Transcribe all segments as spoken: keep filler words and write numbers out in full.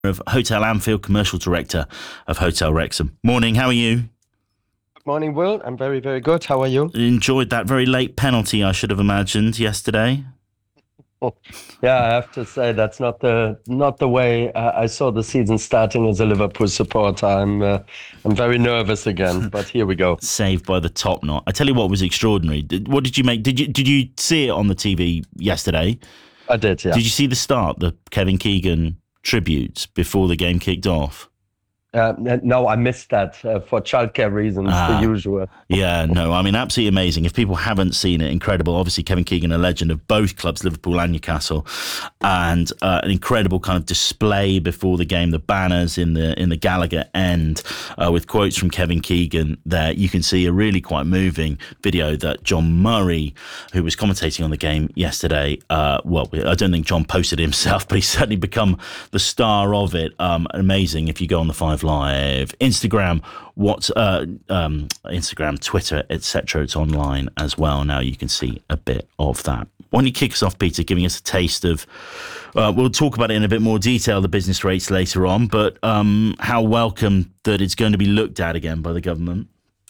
of Hotel Anfield, Commercial Director of Hotel Wrexham. Morning, how are you? Good morning, Will. I'm very, very good. How are you? Enjoyed that very late penalty, I should have imagined, yesterday. Oh, yeah, I have to say that's not the not the way uh, I saw the season starting as a Liverpool supporter. I'm uh, I'm very nervous again, but here we go. Saved by the top knot. I tell you what was extraordinary. Did, what did you make? Did you did you see it on the T V yesterday? I did, yeah. Did you see the start, the Kevin Keegan tributes before the game kicked off? Uh, no, I missed that uh, for childcare reasons, ah, the usual. Yeah, no, I mean, absolutely amazing. If people haven't seen it, incredible. Obviously, Kevin Keegan, a legend of both clubs, Liverpool and Newcastle, and uh, an incredible kind of display before the game. The banners in the in the Gallagher end uh, with quotes from Kevin Keegan. There, you can see a really quite moving video that John Murray, who was commentating on the game yesterday, uh, well, I don't think John posted it himself, but he's certainly become the star of it. Um, amazing. If you go on the Five Live, Instagram, what, uh, um, Instagram, Twitter, et cetera. It's online as well. Now you can see a bit of that. Why don't you kick us off, Peter, giving us a taste of, uh, we'll talk about it in a bit more detail, the business rates later on, but um, how welcome that it's going to be looked at again by the government.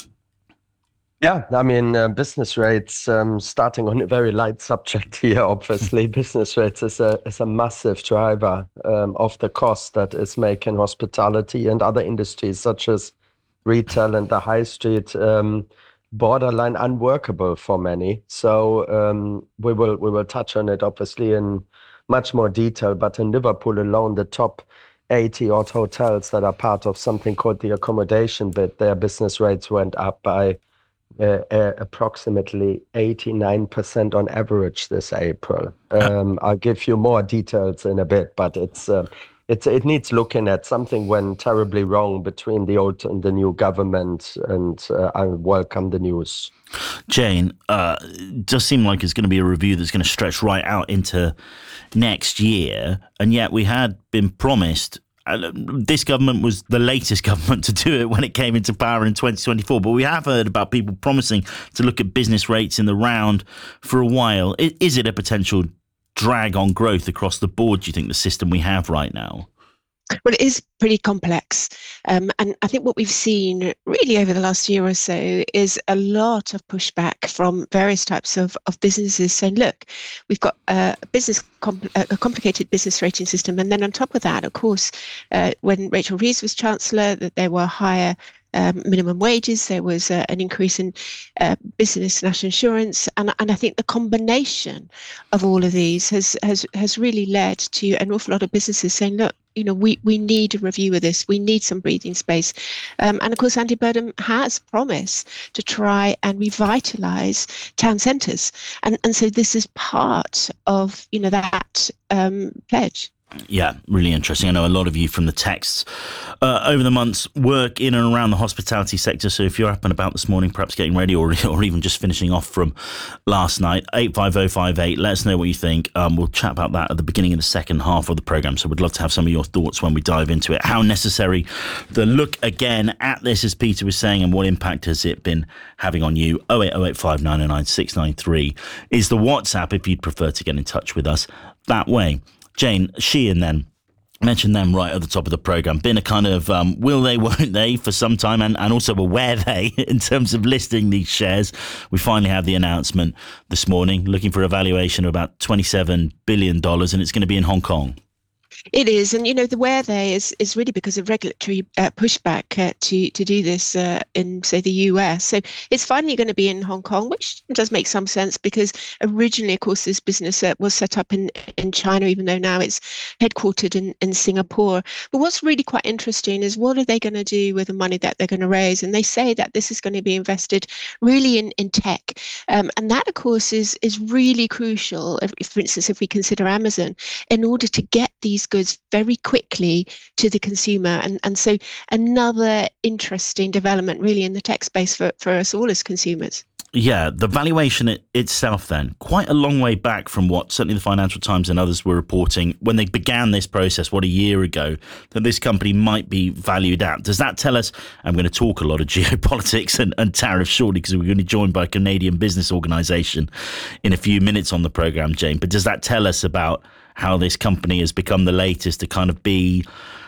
Yeah, I mean, uh, business rates, um, starting on a very light subject here, obviously, business rates is a is a massive driver um, of the cost that is making hospitality and other industries such as retail and the high street um, borderline unworkable for many. So um, we will we will touch on it, obviously, in much more detail. But in Liverpool alone, the top eighty odd hotels that are part of something called the accommodation bid, their business rates went up by Uh, uh, approximately eighty-nine percent on average this April. Um, I'll give you more details in a bit, but it's uh, it's it needs looking at. Something went terribly wrong between the old and the new government, and uh, I welcome the news. Jane, uh, it does seem like it's going to be a review that's going to stretch right out into next year, and yet we had been promised. Uh, this government was the latest government to do it when it came into power in twenty twenty-four. But we have heard about people promising to look at business rates in the round for a while. Is it a potential drag on growth across the board, do you think, the system we have right now? Well, it is pretty complex. Um, and I think what we've seen really over the last year or so is a lot of pushback from various types of, of businesses saying, look, we've got a business compl- a complicated business rating system. And then on top of that, of course, uh, when Rachel Reeves was Chancellor, that there were higher Um, minimum wages, there was uh, an increase in uh, business national insurance, and and I think the combination of all of these has has has really led to an awful lot of businesses saying, look, you know, we we need a review of this, we need some breathing space, um, and of course Andy Burnham has promised to try and revitalise town centres, and and so this is part of, you know, that um, pledge. Yeah, really interesting. I know a lot of you from the texts uh, over the months work in and around the hospitality sector. So if you're up and about this morning, perhaps getting ready or or even just finishing off from last night, eight five oh five eight, let us know what you think. Um, we'll chat about that at the beginning of the second half of the programme. So we'd love to have some of your thoughts when we dive into it. How necessary the look again at this, as Peter was saying, and what impact has it been having on you? oh eight oh eight five nine oh nine six nine three is the WhatsApp if you'd prefer to get in touch with us that way. Jane, Shein then, mentioned them right at the top of the programme, been a kind of um, will they, won't they for some time, and, and also a where they in terms of listing these shares. We finally have the announcement this morning, looking for a valuation of about twenty-seven billion dollars, and it's going to be in Hong Kong. It is, and you know, the where they is is really because of regulatory uh, pushback uh, to to do this uh, in, say, the U S. So it's finally going to be in Hong Kong, which does make some sense because originally, of course, this business uh, was set up in in China, even though now it's headquartered in in Singapore. But what's really quite interesting is what are they going to do with the money that they're going to raise? And they say that this is going to be invested really in in tech, um, and that, of course, is is really crucial. If, for instance, if we consider Amazon, in order to get these goods very quickly to the consumer. And, and so another interesting development really in the tech space for, for us all as consumers. Yeah, the valuation it, itself then, quite a long way back from what certainly the Financial Times and others were reporting when they began this process, what, a year ago, that this company might be valued at. Does that tell us, I'm going to talk a lot of geopolitics and, and tariffs shortly because we're going to be joined by a Canadian business organisation in a few minutes on the programme, Jane, but does that tell us about how this company has become the latest to kind of be